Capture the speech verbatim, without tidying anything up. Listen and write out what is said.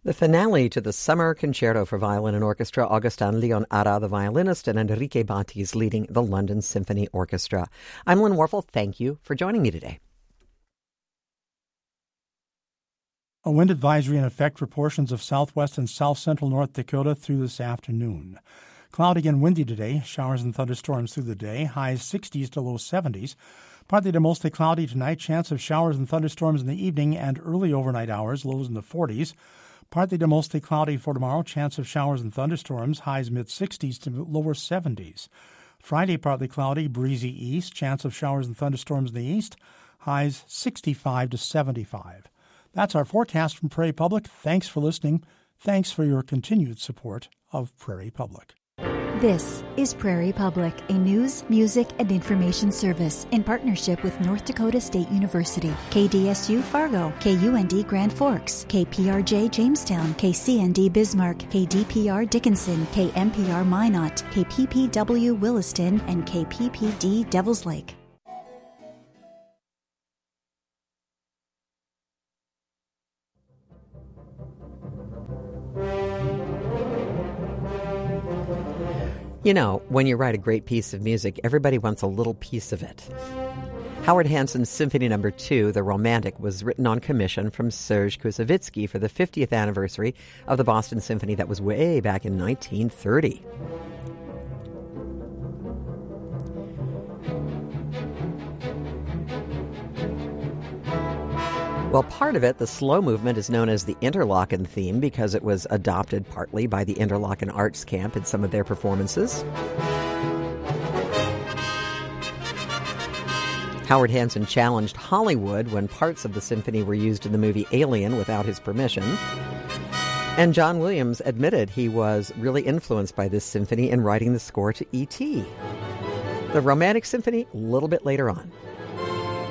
The finale to the Summer Concerto for Violin and Orchestra, Augustin Leon Ara, the violinist, and Enrique Batis leading the London Symphony Orchestra. I'm Lynn Warfel. Thank you for joining me today. A wind advisory in effect for portions of southwest and south-central North Dakota through this afternoon. Cloudy and windy today, showers and thunderstorms through the day, highs sixties to low seventies. Partly to mostly cloudy tonight, chance of showers and thunderstorms in the evening and early overnight hours, lows in the forties. Partly to mostly cloudy for tomorrow, chance of showers and thunderstorms, highs mid-sixties to lower seventies. Friday, partly cloudy, breezy east, chance of showers and thunderstorms in the east, highs sixty-five to seventy-five. That's our forecast from Prairie Public. Thanks for listening. Thanks for your continued support of Prairie Public. This is Prairie Public, a news, music, and information service in partnership with North Dakota State University, K D S U Fargo, K U N D Grand Forks, K P R J Jamestown, K C N D Bismarck, K D P R Dickinson, K M P R Minot, K P P W Williston, and K P P D Devils Lake. You know, when you write a great piece of music, everybody wants a little piece of it. Howard Hanson's Symphony Number two, The Romantic, was written on commission from Serge Koussevitzky for the fiftieth anniversary of the Boston Symphony that was way back in nineteen thirty. Well, part of it, the slow movement, is known as the Interlochen theme because it was adopted partly by the Interlochen Arts Camp in some of their performances. Howard Hanson challenged Hollywood when parts of the symphony were used in the movie Alien without his permission. And John Williams admitted he was really influenced by this symphony in writing the score to E T. The Romantic Symphony, a little bit later on.